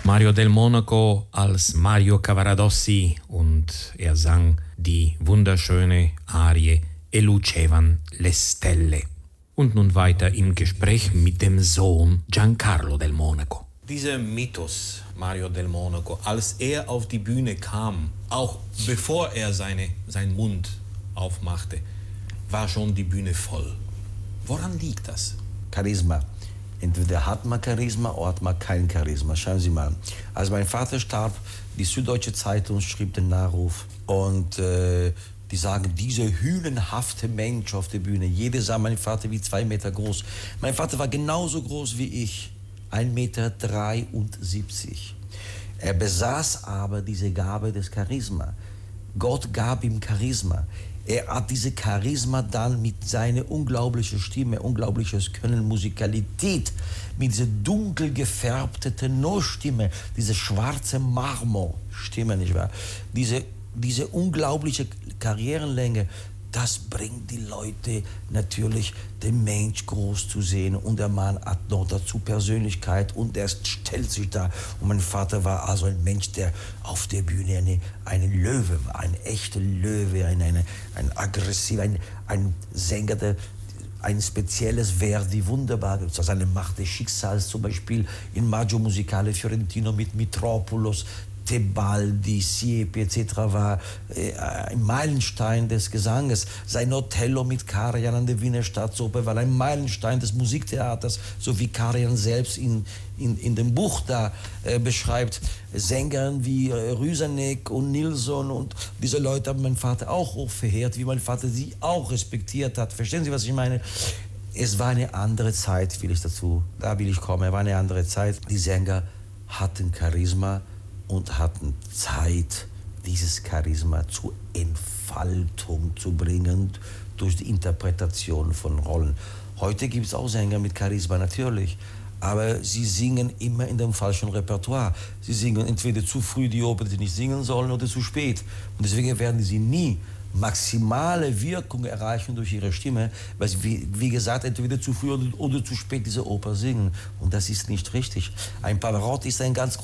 Mario del Monaco als Mario Cavaradossi und er sang die wunderschöne Arie E lucevan le stelle. Und nun weiter im Gespräch mit dem Sohn Giancarlo del Monaco. Dieser Mythos Mario del Monaco, als er auf die Bühne kam, auch bevor er seinen Mund aufmachte, war schon die Bühne voll. Woran liegt das? Charisma. Entweder hat man Charisma oder hat man kein Charisma. Schauen Sie mal, als mein Vater starb, die Süddeutsche Zeitung schrieb den Nachruf und die sagen, dieser hünenhafte Mensch auf der Bühne. Jeder sah meinen Vater wie 2 Meter groß. Mein Vater war genauso groß wie ich, 1,73 Meter. Er besaß aber diese Gabe des Charisma. Gott gab ihm Charisma. Er hat diese Charisma dann mit seiner unglaublichen Stimme, unglaubliches Können, Musikalität, mit dieser dunkel gefärbten Tenorstimme, diese schwarze Marmorstimme, nicht wahr? Diese unglaubliche Karrierenlänge, das bringt die Leute natürlich, den Mensch groß zu sehen. Und der Mann hat noch dazu Persönlichkeit und er stellt sich da. Und mein Vater war also ein Mensch, der auf der Bühne ein Löwe war, ein echter Löwe, ein aggressiver, ein Sänger, der ein spezielles Verdi, wunderbar, seine Macht des Schicksals, zum Beispiel in Maggio Musicale Fiorentino mit Mitropoulos, Tebaldi, Siepi etc. war ein Meilenstein des Gesanges. Sein Othello mit Karajan an der Wiener Staatsoper war ein Meilenstein des Musiktheaters, so wie Karajan selbst in dem Buch da beschreibt. Sängern wie Rüsanek und Nilsson und diese Leute haben mein Vater auch hoch verehrt, wie mein Vater sie auch respektiert hat. Verstehen Sie, was ich meine? Es war eine andere Zeit, da will ich kommen, es war eine andere Zeit. Die Sänger hatten Charisma und hatten Zeit, dieses Charisma zur Entfaltung zu bringen durch die Interpretation von Rollen. Heute gibt es auch Sänger mit Charisma, natürlich, aber sie singen immer in dem falschen Repertoire. Sie singen entweder zu früh die Oper, die sie nicht singen sollen, oder zu spät. Und deswegen werden sie nie maximale Wirkung erreichen durch ihre Stimme, weil sie, wie gesagt, entweder zu früh oder zu spät diese Oper singen. Und das ist nicht richtig. Ein Pavarotti ist ein ganz